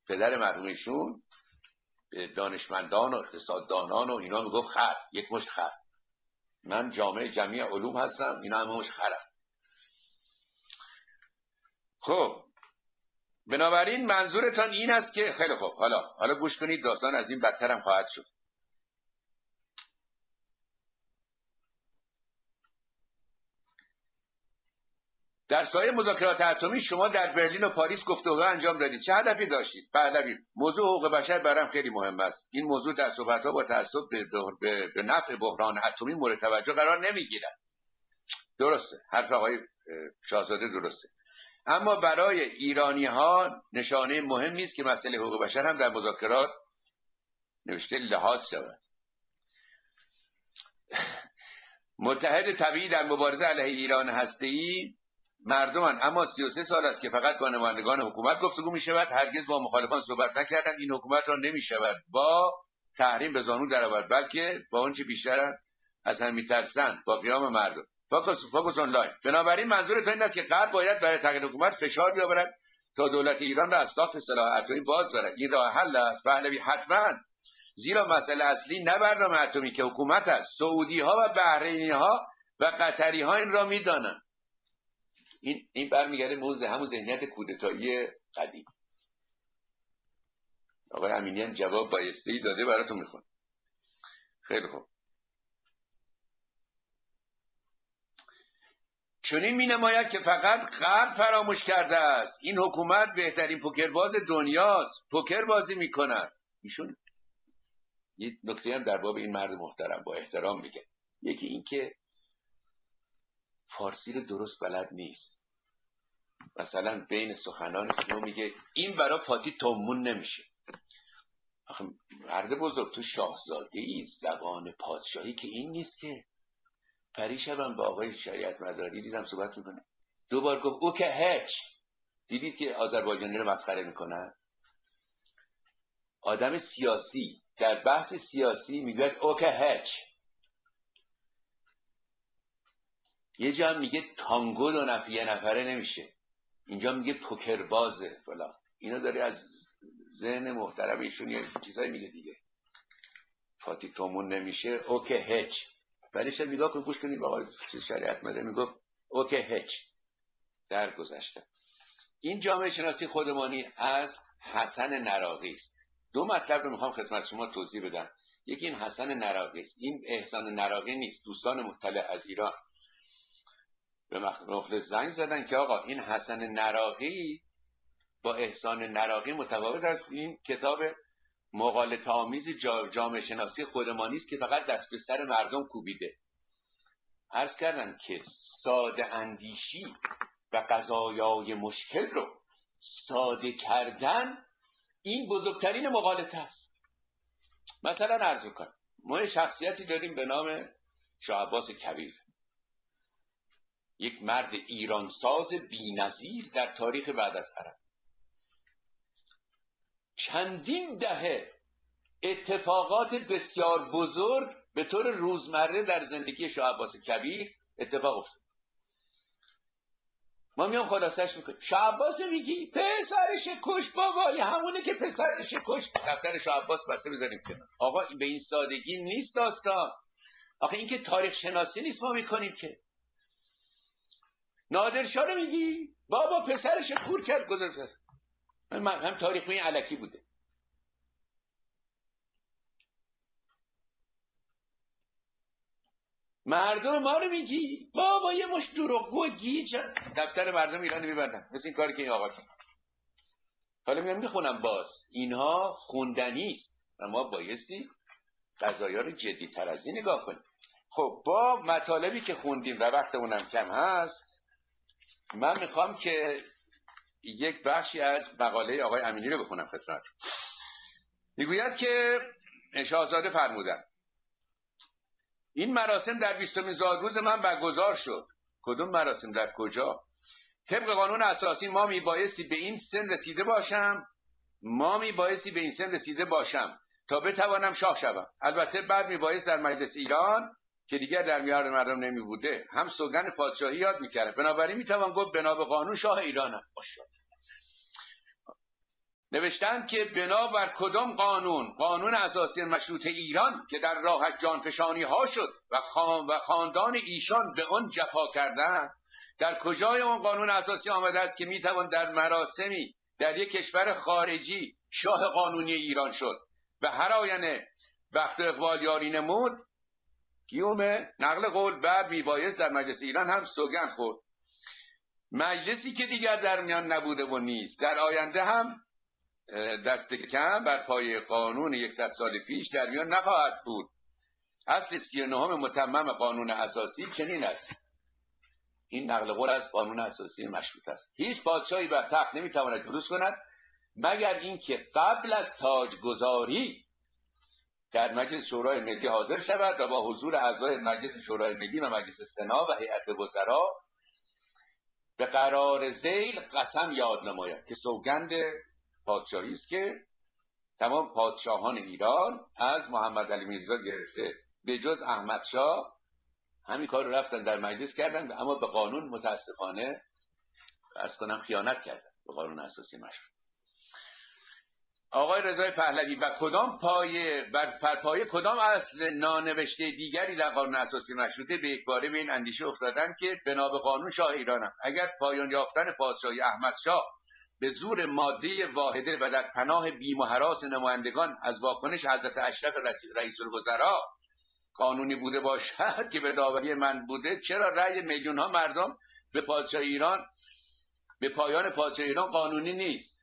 پدر مرحومشون به دانشمندان و اقتصاددانان و اینا میگفت خر، یک مشت خر. من جامعه جمعی علوم هستم، اینا همه مشت خرم. خب بنابراین منظورتان این است که خیلی خوب، حالا گوش کنید، داستان از این بدتر هم خواهد شد. در سایه مذاکرات اتمی شما در برلین و پاریس گفتگو انجام دادید. چه هدفی داشتید؟ پهلوی: موضوع حقوق بشر برام خیلی مهم است. این موضوع در صحبت‌ها با تأسف به نفع بحران اتمی مورد توجه قرار نمیگیرد. درسته، حرف آقای شاهزاده درسته. اما برای ایرانی‌ها نشانه مهمی است که مسئله حقوق بشر هم در مذاکرات نوشته لحاظ شود. متحد طبیعی در مبارزه علیه ایران هسته‌ای مردمان، اما 33 سال است که فقط با نمایندگان حکومت گفتگو می شود، هرگز با مخالفان صحبت نکردند. این حکومت را نمی شود با تحریم به زانو درآورد، بلکه با اون چه بیشتر از هم می‌ترسند، با قیام مردم. فوکس آنلاین. بنابراین منظورتون این است که غرب باید برای تغییر حکومت فشار بیاورد تا دولت ایران را از ساخت سلاح اتمی باز دارد. این راه حل است پهلوی، حتما، زیرا مسئله اصلی نه برنامه اتمی که حکومت است. سعودی ها و بحرینی ها و قطری ها این را میدانند. این برمیگرده موضوع همون ذهنیت کودتایی قدیم. آقای امینی هم جواب بایسته‌ای داده، براتون میخونم. خیلی خوب. چنین مینماید که فقط غرب فراموش کرده است این حکومت بهترین پوکرباز دنیاست، پوکر بازی میکند. ایشون یه نکته هم در باب این مرد محترم با احترام میگه. یکی این که فارسی رو درست بلد نیست. مثلا بین سخنان شما میگه این برای فاتی تومون نمیشه. آخه مرد بزرگ، تو شاهزاده ای، زبان پادشاهی که این نیست که. پریشبم با آقای شریعت مداری دیدم صحبت میکنه، دوبار گفت او که هیچ. دیدید که آذربایجانی رو مسخره میکنن؟ آدم سیاسی در بحث سیاسی میگه او که هیچ. یه جا هم میگه تانگو دو نفره نمیشه، اینجا میگه پوکر بازه فلان. اینا داره از ذهن محترم ایشون یه چیزایی میگه دیگه. فاتی تومون نمیشه، او که هیچ. بعدش نگاه کن، گوش کنید آقای شریعت مداری میگفت او که هیچ. در گذشته این جامعه شناسی خودمانی از حسن نراقی است. دو مطلب رو میخوام خدمت شما توضیح بدم. یکی این حسن نراقی است، این احسان نراقی نیست. دوستان مطلع از ایران به مخلص زنگ زدن که آقا این حسن نراقی با احسان نراقی متفاوت است. این کتاب مغالطه آمیز جامعه شناسی خودمانی است که فقط دست به سر مردم کوبیده. عرض کردم که ساده اندیشی و قضایای مشکل رو ساده کردن این بزرگترین مغالطه است. مثلا عرض کنم، ما شخصیتی داریم به نام شاه عباس کبیر، یک مرد ایرانساز بی‌نظیر در تاریخ بعد از عرب. چندین دهه اتفاقات بسیار بزرگ به طور روزمره در زندگی شاه عباس کبیر اتفاق افتاد. ما میام خلاصش میکنیم. شاه عباس میگی پسرش کش، بابا همونه که پسرش کش. دفتر شاه عباس بسته بذاریم کنار. آقا به این سادگی نیست داستان. آخه این که تاریخ شناسی نیست ما میکنیم که. نادرشاه رو میگی بابا پسرش کور کرد گذاشت. هم تاریخ این الکی بوده. مردم ما رو میگی بابا یه مش دروغگو گیج. دفتر مردم ایران میبندن مثل این کاری که این آقا کرد. حالا میام میخونم باز اینها خوندنی است و ما بایستی قضایا رو جدی تر از این نگاه کنیم. خب با مطالبی که خوندیم و وقتمونم کم هست، من میخوام که یک بخشی از مقاله آقای امینی رو بخونم خدمت. میگوید که شاهزاده فرمودن این مراسم در 20مین زادروز من برگزار شد. کدوم مراسم؟ در کجا؟ طبق قانون اساسی ما میبایستی به این سن رسیده باشم تا بتوانم شاه شوم. البته بعد میبایست در مجلس ایران که دیگر در میان مردم نمی بوده هم سوگند پادشاهی یاد میکرد. بنابراین میتوان گفت بنا به قانون شاه ایرانم. ماشاءالله. نوشتند که بنابر کدام قانون اساسی مشروطه ایران که در راه جانفشانی ها شد و خاندان ایشان به آن جفا کردند، در کجای اون قانون اساسی آمده است که میتوان در مراسمی در یک کشور خارجی شاه قانونی ایران شد و هر آینه بخت و اقبال یاری نمود؟ گیوم نقل قول بعد میبایست در مجلس ایران هم سوگند خورد. مجلسی که دیگر در میان نبوده و نیست، در آینده هم دست کم بر پای قانون 100 سال پیش در میان نخواهد بود. اصل 39 متمم قانون اساسی چنین است. این نقل قول از قانون اساسی مشروطه است. هیچ پادشاهی بر تخت نمیتواند جلوس کند مگر اینکه قبل از تاجگذاری در مجلس شورای ملی حاضر شود و با حضور اعضای مجلس شورای ملی و مجلس سنا و هیئت وزرا به قرار ذیل قسم یاد نماید که سوگند پادشاهی است که تمام پادشاهان ایران از محمد علی میرزا گرفته به جز احمد شاه همین کار رو رفتن در مجلس کردن، اما به قانون متاسفانه عرض کنم خیانت کردن، به قانون اساسی مشروط. آقای رضای پهلوی بر پایه کدام اصل نانوشته دیگری در قانون اساسی مشروطه به یکباره به این اندیشه افتادند که بنا به قانون شاه ایرانم اگر پایان یافتن پادشاهی احمد شاه به زور ماده واحده و در پناه بیم و هراس نمایندگان از واکنش حضرت اشرف رئیس الوزراء قانونی بوده باشد که به داوری من بوده، چرا رأی میلیون ها مردم به پادشاهی ایران، به پایان پادشاهی ایران قانونی نیست؟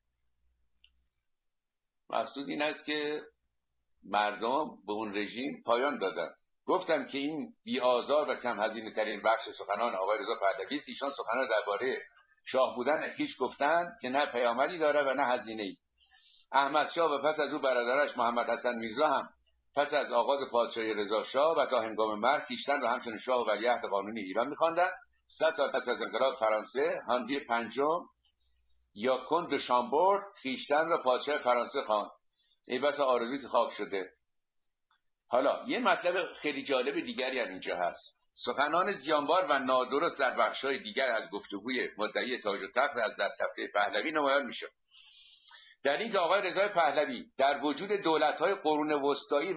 مقصود این است که مردم به اون رژیم پایان دادن. گفتم که این بی‌آزار و کم هزینه ترین بخش سخنان آقای رضا پهلوی است. ایشان سخنان درباره شاه بودن هیچ گفتند که نه پیامدی داره و نه هزینه‌ای. احمد شاه و پس از او برادرش محمد حسن میرزا هم پس از آغاز پادشاهی رضا شاه و تا هنگام مرگ خویشتن را همچنین شاه و ولیعهد قانونی ایران می‌خواندند. 100 سال پس از انقلاب فرانسه هانری پنجم یا کند دو شامبورد خویشتن را پادشاه فرانسه خواند. ای بس آرزویی که خواب شده. حالا یه مطلب خیلی جالب دیگری هم اینجا هست. سخنان زیانبار و نادرست در بخش‌های دیگر از گفتگوی مدعی تاج و تخت از دست رفته پهلوی نمایان میشه. در این که آقای رضای پهلوی در وجود دولت‌های قرون وسطایی و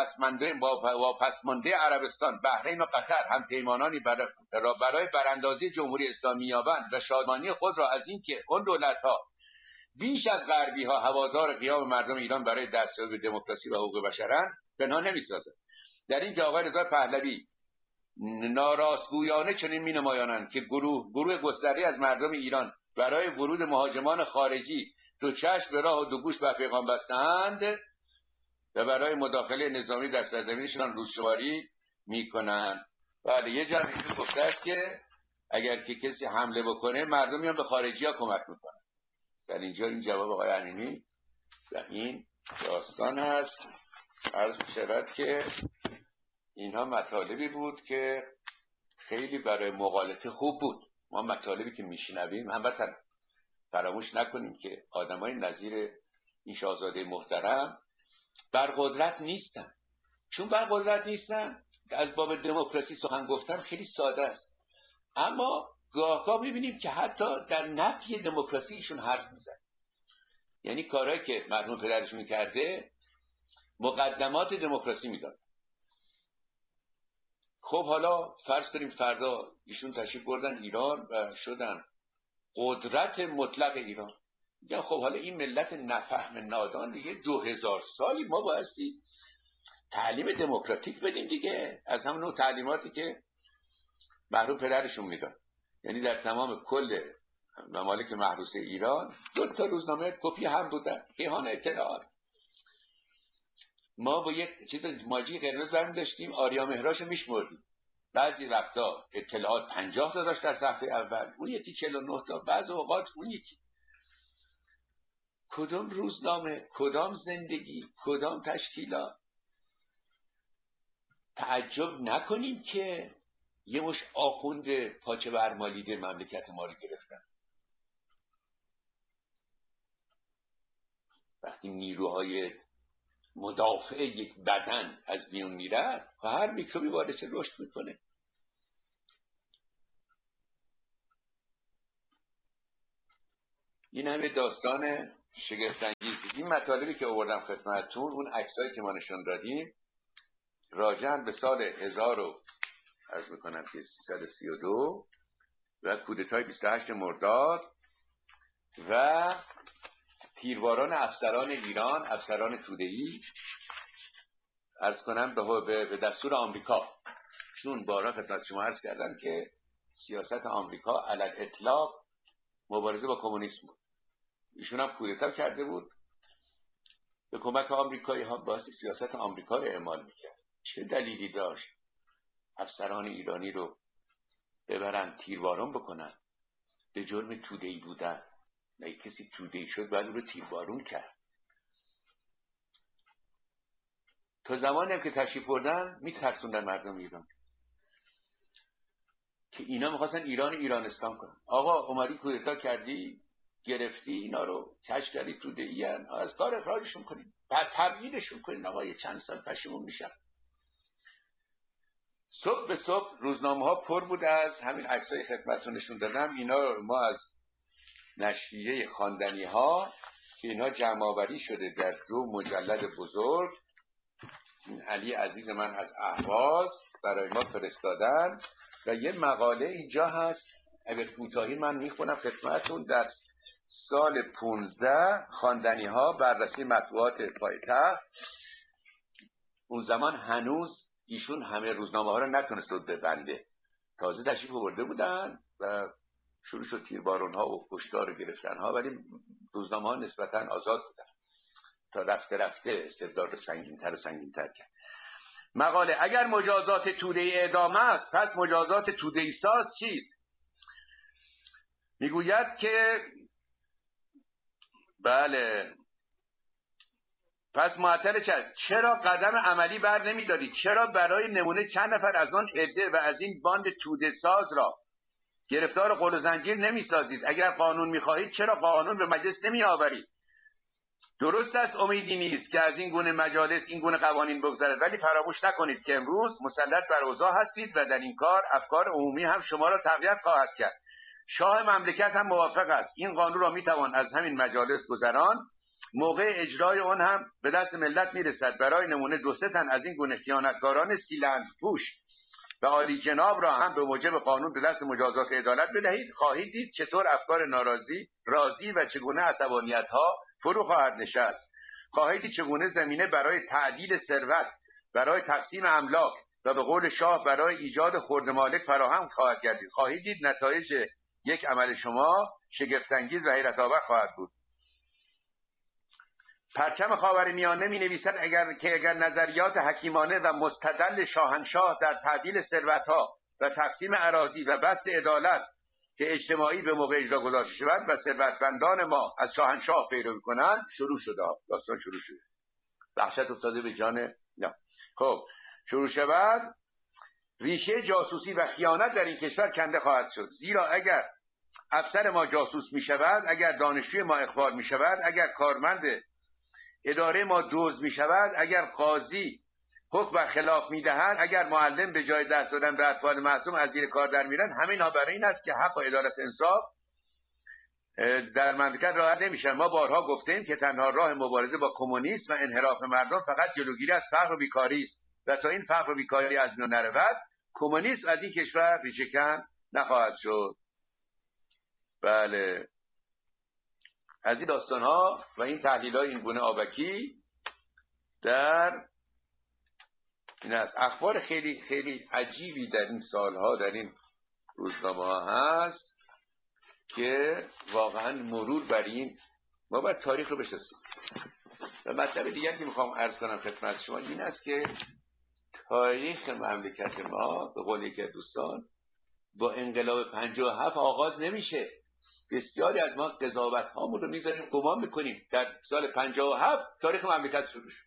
واپسمانده عربستان، بحرین و قطر هم پیمانانی برای براندازی جمهوری اسلامی یابند و شادمانی خود را از این که اون دولت‌ها بیش از غربی‌ها هوادار قیام مردم ایران برای دستیابی به دموکراسی و حقوق بشرند پنهان نمی‌سازد. در این که آقای رضای پهلوی ناراستگویانه چنین می‌نمایانند که گروه گسترده از مردم ایران برای ورود مهاجمان خارجی دو چشم به راه و دو گوش به پیغام بستند و برای مداخله نظامی در سرزمینشان روزشماری میکنند. بله، یه جمعی گفته است که اگر که کسی حمله بکنه مردم میان به خارجی ها کمک میکنن. در اینجا این جواب آقای امینی و این داستان هست. عرض می‌شود که اینها مطالبی بود که خیلی برای مقالطه خوب بود. ما مطالبی که میشنویم البته فراموش نکنیم که آدمای نظیر این شاهزاده محترم بر قدرت نیستن. چون بر قدرت نیستن از باب دموکراسی سخن گفتن خیلی ساده است، اما گاه میبینیم که حتی در نفی دموکراسی ایشون حرف میزن. یعنی کارهایی که مرحوم پدرشون میکرده مقدمات دموکراسی میداد. خب حالا فرض کنیم فردا ایشون تشریف بردن ایران و شدن قدرت مطلق ایران. میگن خب حالا این ملت نفهم نادان دیگه 2000 سالی ما بایستی تعلیم دموکراتیک بدیم دیگه، از همون نوع تعلیماتی که مرحوم پدرشون میداد. یعنی در تمام کل ممالک محروسه ایران 2 روزنامه کپی هم بودن، کیهان اطلاعات. ما با یک چیز ماجی قرمز برمی داشتیم، آریا مهراشو میشمردیم. بعضی وقتا اطلاعات 50 تا داشت در صفحه اول، اون یکی 49 تا، بعض اوقات اون یکی. کدام روزنامه، کدام زندگی، کدام تشکیلات؟ تعجب نکنیم که یه مش آخوند پاچه برمالیده مملکت ما رو گرفتن. وقتی نیروهای مدافع یک بدن از میون میرن، هر میکروبی وارد رشد میکنه. این همه داستان شگفت‌انگیزی. این مطالبی که آوردم خدمتتون، اون عکسایی که ما نشون دادیم راجع به سال 1332 و کودتای 28 مرداد و تیرباران افسران ایران، افسران توده‌ای، عرض کنم به دستور آمریکا، چون بارها خدمت شما عرض کردم که سیاست آمریکا علی الاطلاق مبارزه با کمونیسم بود. ایشون هم کودتا کرده بود، به کمک آمریکایی ها باعث سیاست آمریکا رو اعمال میکرد. چه دلیلی داشت افسران ایرانی رو ببرن تیربارون بکنن به جرم توده‌ای بودن؟ نه، کسی توده‌ای شد بعد رو تیربارون کرد. تا زمانی هم که تشریف بردن میترسوندن مردم ایران که اینا میخواستن ایرانستان کنن. آقا اومدی کودتا کردی، گرفتی اینا رو، کش کردی توده‌ای ان، از کار اخراجشون کنین، بعد تبعیدشون کنین. آقا یه چند سال پشیمون میشن. صبح به صبح روزنامه ها پر بود از همین عکسای خدمتتون نشون دادم. اینا رو ما از نشریه خواندنی ها که اینها جمع آوری شده در 2 مجلد بزرگ، این علی عزیز من از اهواز برای ما فرستادن و یه مقاله اینجا هست. اگر کوتاهی من میخونم خدمتتون. در سال 15 خواندنی ها بررسی مطبوعات پایتخت، اون زمان هنوز ایشون همه روزنامه ها رو نتونست رو ببنده، تازه تشریف آورده بودن و شروع شد تیربارون ها و کشتار گرفتن ها، ولی روزنامه ها نسبتا آزاد بودن تا رفته رفته استبداد رو سنگین‌تر و سنگین‌تر کرد. مقاله: اگر مجازات توده‌ای اعدام است، پس مجازات توده‌ای ساز چیست؟ میگوید که بله، پس معطل چرا قدم عملی بر نمی‌دارید؟ چرا برای نمونه چند نفر از آن عده و از این باند توده ساز را گرفتار قل و زنجیر نمی‌سازید؟ اگر قانون می‌خواهید چرا قانون به مجلس نمی‌آورید؟ درست است امیدی نیست که از این گونه مجالس این گونه قوانین بگذرد، ولی فراموش نکنید که امروز مسلط بر اوضاع هستید و در این کار افکار عمومی هم شما را تقویت خواهد کرد. شاه مملکت هم موافق است. این قانون را میتوان از همین مجالس گذران، موقع اجرای آن هم به دست ملت میرسد. برای نمونه 2-3 تن از این گونه خیانتکاران سیلند پوش و عالی جناب را هم به موجب قانون به دست مجازات عدالت بدهید. خواهید دید چطور افکار ناراضی راضی و چگونه عصبانیت ها فرو خواهد نشست. خواهید دید چگونه زمینه برای تعدیل ثروت، برای تقسیم املاک و به قول شاه برای ایجاد خرد مالک فراهم خواهد گردید. خواهید دید نتایج یک عمل شما شگفت‌انگیز و حیرت آور خواهد بود. پرچم خاورمیانه می نویسد اگر نظریات حکیمانه و مستدل شاهنشاه در تعدیل ثروت‌ها و تقسیم اراضی و بسط عدالت که اجتماعی به موقع اجرا گذاشته شود و ثروتمندان ما از شاهنشاه پیروی کنند، شروع شده. داستان شروع شده. وحشت افتاده به جان نه. خب شروع شود، ریشه جاسوسی و خیانت در این کشور کنده خواهد شد. زیرا اگر افسر ما جاسوس می شود، اگر دانشجوی ما اخبار می شود، اگر کارمند اداره ما دزد می شود، اگر قاضی حکم بر خلاف می دهد، اگر معلم به جای دست دادن به اطفال معصوم از زیر کار در میرن، همین ها برای این است که حق و عدالت انصاف در مملکت رعایت نمیشه. ما بارها گفتیم که تنها راه مبارزه با کمونیسم و انحراف مردم فقط جلوگیری از فقر و بیکاری است و تا این فقر و بیکاری از میان نرود، کمونیسم از این کشور ریشه‌کن نخواهد شد. بله، از این داستان ها و این تحلیل های این گونه آبکی در این از اخبار خیلی خیلی عجیبی در این سالها در این روزنامه ها هست که واقعا مرور بر این ما باید تاریخ رو بشناسیم. و مطلب دیگری که میخوام عرض کنم خدمت شما این است که تاریخ مملکت ما به قول یکی از دوستان با انقلاب 57 آغاز نمیشه. بسیاری از ما قضاوت هامون رو میذاریم، گمان میکنیم در سال 57 تاریخ مملکت شروع شد.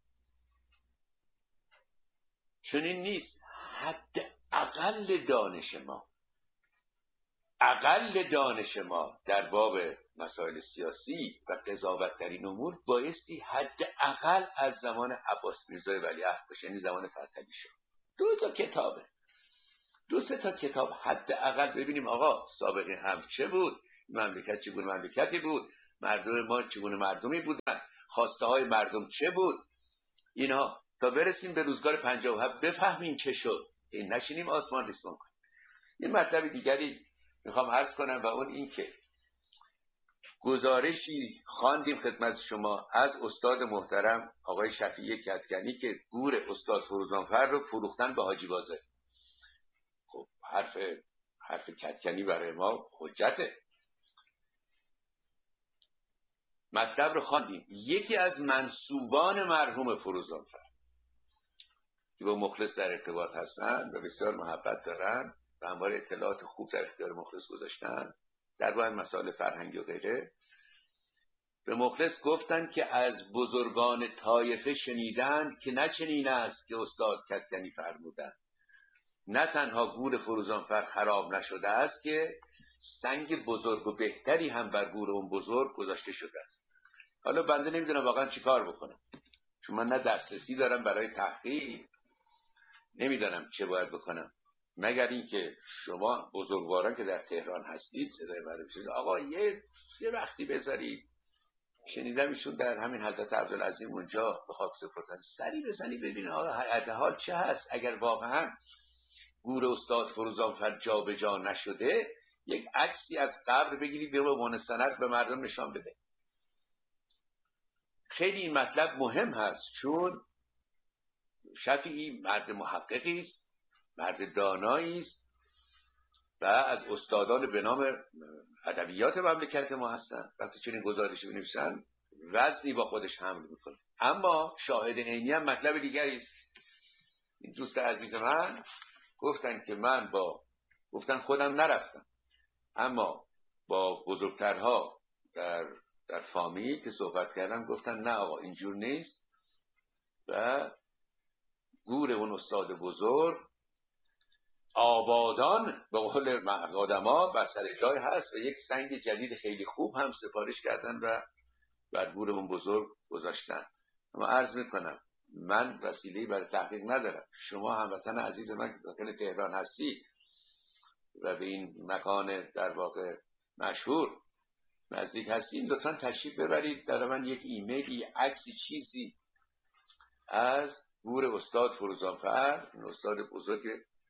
چنین نیست. حد اقل دانش ما در باب مسائل سیاسی و قضاوت در این امور بایستی حد اقل از زمان عباس میرزا ولیعهد باشه، یعنی زمان فتحعلی شاه. 2-3 تا کتاب حد اقل ببینیم آقا سابقه هم چه بود، مملکت چگونه مملکتی بود، مردم ما چگونه مردمی بودن، خواسته های مردم چه بود، اینها تا برسیم به روزگار 57 بفهمیم چه شد، این نشینیم آسمان ریسمان کنیم. این مطلب دیگری میخوام عرض کنم و اون این که گزارشی خواندیم خدمت شما از استاد محترم آقای شفیعی کدکنی که گور استاد فروزانفر رو فروختن به حاجی بازاری. خب حرف کدکنی برای ما حجته. مطلب رو خواندیم. یکی از منسوبان مرحوم فروزانفر که با مخلص در ارتباط هستن و بسیار محبت دارن و همواره اطلاعات خوب در اختیار مخلص گذاشتن درباره مسائل فرهنگی و غیره، به مخلص گفتن که از بزرگان طایفه شنیدند که نه چنین است که استاد کدکنی فرمودند، نه تنها گور فروزانفر خراب نشده است که سنگ بزرگ و بهتری هم بر گور اون بزرگ گذاشته شده است. حالا بنده نمیدونم واقعا چی کار بکنم، چون من نه دسترسی دارم برای تحقیق، نمیدانم چه باید بکنم، مگر اینکه شما بزرگواران که در تهران هستید صدای من بشید آقا یه وقتی بذارید، شنیدم ایشون در همین حضرت عبدالعظیم اونجا به خاک سپردن، سری بزنی ببینه آقا حال چه هست، اگر واقعا گور استاد فروزانفر جا به جا نشده یک عکسی از قبر بگیرید به عنوان سند به مردم نشان بده. خیلی این مطلب مهم هست، چون شفیعی مرد محققی است، مرد دانایی است و از استادان به نام ادبیات مملکت ما هستن. وقتی چنین گزارشی بنویسن وزنی با خودش حمل میکنه. اما شاهد عینی هم مطلب دیگری است. این دوست عزیز من گفتن که گفتن خودم نرفتم، اما با بزرگترها در فامیل که صحبت کردم گفتن نه آقا اینجور نیست و گور اون استاد بزرگ آبادان به قول آدما بر سر جای هست و یک سنگ جدید خیلی خوب هم سفارش کردن و بر گور اون بزرگ گذاشتن. اما عرض میکنم من وسیله‌ای برای تحقیق ندارم. شما هموطن عزیز من که داخل تهران هستی و به این مکان در واقع مشهور نزدیک هستین، لطفا تشریف ببرید در من یک ایمیلی، عکسی، چیزی از گور استاد فروزانفر، این استاد بزرگ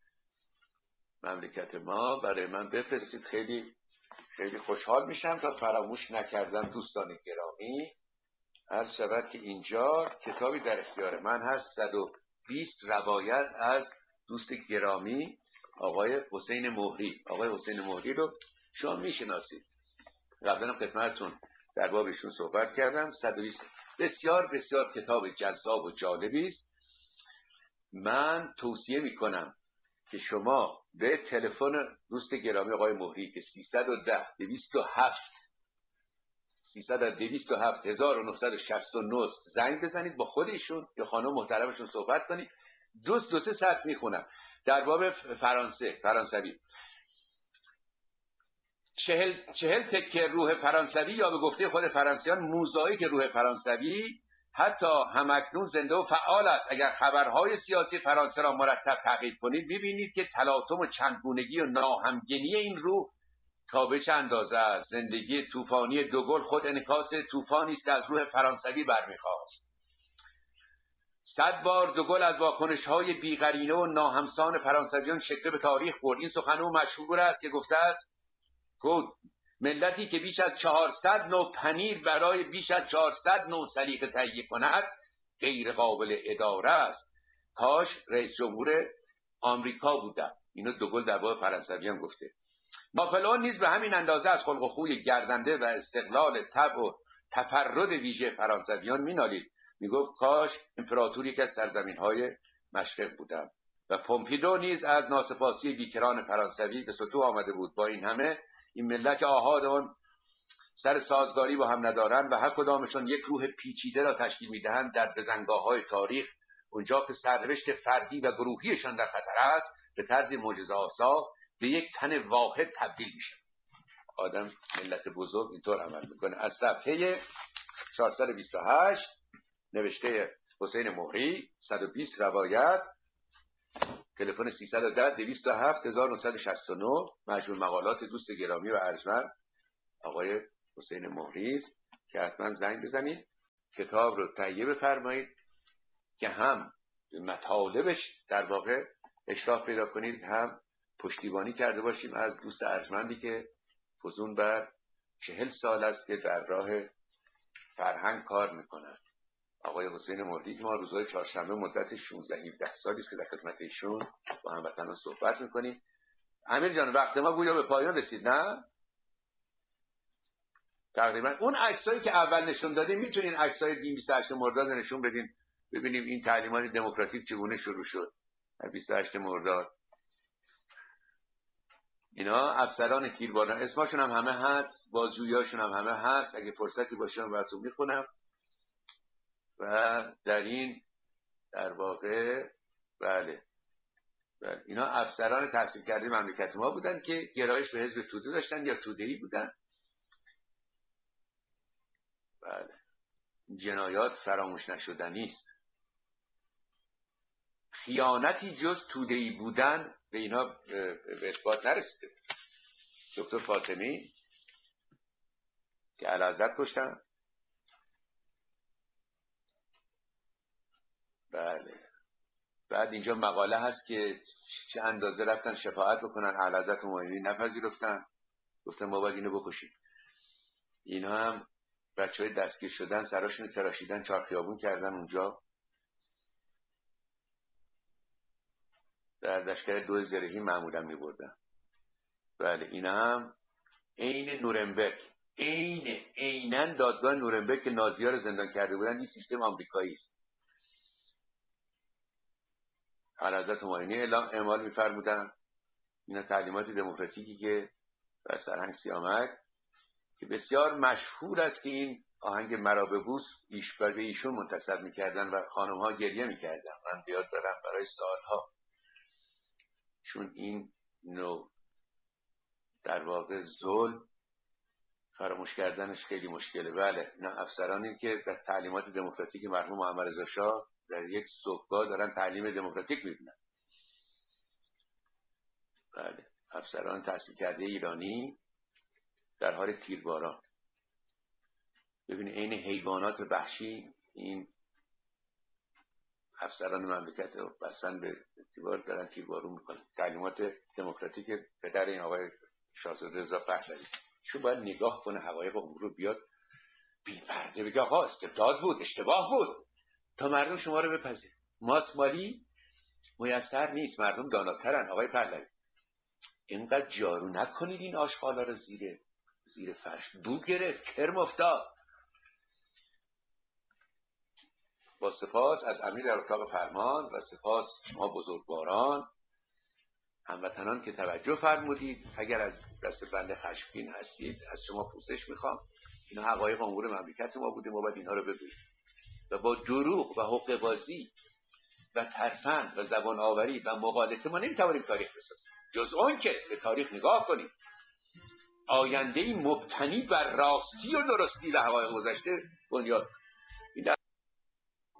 مملکت ما، برای من بفرستید. خیلی خیلی خوشحال میشم. تا فراموش نکردم دوستان گرامی، عرض شود که اینجا کتابی در اختیار من هست، 120 روایت از دوست گرامی آقای حسین مهری. آقای حسین مهری رو شما میشناسید، قبلا خدمتتون در بابشون صحبت کردم. 120 بسیار بسیار کتاب جذاب و جالبی است. من توصیه میکنم که شما به تلفن دوست گرامی آقای مهری که 310 1969 زنگ بزنید، با خودشون یا خانم محترمشون صحبت کنید. دو سه ساعت میخونم در باب فرانسوی. 40 تکه روح فرانسوی یا به گفته خود فرانسیان موزاییک روح فرانسوی حتی همکنون زنده و فعال است. اگر خبرهای سیاسی فرانسه را مرتب تعقیب کنید می‌بینید که تلاطم و چندگونگی و ناهمگنی این روح تا به چه اندازه است. زندگی طوفانی دوگل خود انعکاس طوفانی است که از روح فرانسوی برمیخواست. 100 بار دوگل از واکنش‌های بی‌قرینه و ناهمسان فرانسویان شکل به تاریخ برد. این سخن او مشهور است که گفته است ملتی که بیش از 400 نوع پنیر برای بیش از 400 نوع سلیقه تهیه کند غیر قابل اداره است. کاش رئیس جمهور آمریکا بودم. اینو دوگل در باب فرانسویان گفته. ناپلئون نیز به همین اندازه از خلق و خوی گردنده و استقلال طبع و تفرد ویژه فرانسویان مینالید. میگفت کاش امپراتوری که از سرزمین‌های مشرق بودم. و پومپیدو نیز از ناسپاسی بیکران فرانسوی به سطوح آمده بود. با این همه این ملت آحاد آن سر سازگاری با هم ندارند و هر کدامشون یک روح پیچیده را تشکیل میدهند. در بزنگاه‌های تاریخ اونجا که سرنوشت فردی و گروهیشان در خطر است به طرز معجزه‌آسا به یک تن واحد تبدیل میشه. آدم ملت بزرگ اینطور عمل میکنه. از صفحه 428 نوشته حسین مهری، 120 روایت، تلفن 310-207-1969، مجموع مقالات دوست گرامی و ارجمند آقای حسین مهری است. که حتما زنگ بزنید، کتاب رو تهیه بفرمایید که هم مطالبش در واقع اشراف پیدا کنید، هم پشتیبانی کرده باشیم از دوست ارجمندی که فزون بر 40 سال است که در راه فرهنگ کار میکنن، آقای حسین مهدی، که ما روزهای چهارشنبه مدت 16-17 سالی است که در خدمت ایشون با هموطنان صحبت میکنیم. امیر جان وقت ما گویا به پایان رسید، نه؟ تقریبا اون عکسایی که اول نشون دادیم میتونین عکسای 28 مرداد نشون بدین ببینیم این تعلیمات دموکراتیک چگونه شروع شد. 28 مرداد اینا افسران تیرباران اسمشون هم همه هست، بازجوییاشون هم همه هست، اگه فرصتی باشه براتون میخونم. و در این در واقع بله اینا افسران تحصیل کرده مملکت ما بودن که گرایش به حزب توده داشتن یا توده‌ای بودن. بله جنایات فراموش نشدنی است. خیانتی جز توده‌ای بودن به اینا به اثبات نرسیده. دکتر فاطمی که اعلیحضرت کشتن، بله بعد اینجا مقاله هست که چه اندازه رفتن شفاعت بکنن، اعلیحضرت مومنی نپذیرفتن، گفتن ما باید اینو بکشیم. اینا هم بچهای دستگیر شدن سراشون تراشیدن، چارخیابون کردن اونجا در لشکر 2 زرهی معمولا میبردن. بله اینا هم عین نورنبرگ، عیناً دادگاه نورنبرگ که نازی‌ها رو زندان کرده بودن، این سیستم آمریکایی است. اعلیحضرت همایونی اعمال می‌فرمودن اینا تعلیمات دموکراتیکی که بر سرهنگ سیامک که بسیار مشهور است که این آهنگ مرا ببوس به ایشون منتسب می‌کردن و خانم‌ها گریه می‌کردن. من بیاد دارم برای سالها، چون این نوع در واقع ظلم فراموش کردنش خیلی مشکله. بله نه افسرانی که در تعلیمات دموکراتیک مرحوم محمد رضا شاه در یک صبحگاه دارن تعلیم دموکراتیک می‌بینن. بله افسران تحصیل کرده ایرانی در حال تیرباران. ببینید عین حیوانات وحشی این افسران مملکت رو بستن به دیوار دارن تیربارون میکنن. تعلیمات دموکراتیک پدر این آقای شاهزاده رضا پهلوی شو باید نگاه کنه حقایق امور رو، بیاد بی پرده بگه آقا استبداد بود، اشتباه بود، تا مردم شما رو بپذیرن. ماسمالی میسر نیست، مردم داناترن. آقای پهلوی اینقدر جارو نکنید این آشغالا رو زیر فرش، بو گرفت، کرم افتاد. با سپاس از امیر در اتاق فرمان و سپاس شما بزرگواران هموطنان که توجه فرمودید. اگر از دست بنده خشمگین هستید از شما پوزش میخوام. اینا حقایق امور مملکت ما بوده، ما باید اینا رو بگوییم و با دروغ و حقه بازی و ترفند و زبان آوری و مغالطه ما نمیتوانیم تاریخ بسازیم، جز اون که به تاریخ نگاه کنیم، آینده‌ای مبتنی بر راستی و درستی و حقایق گذشته بنیاد